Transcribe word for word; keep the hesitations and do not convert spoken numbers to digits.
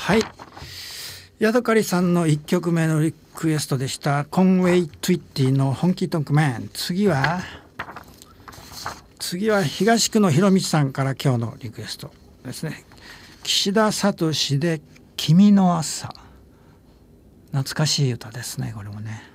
はい、ヤドカリさんのいっきょくめのリクエストでしたコンウェイ・トゥイッティのホンキートンクマン。次は次は東区のひろみちさんから今日のリクエストですね。岸田聡で君の朝。懐かしい歌ですね、これもね。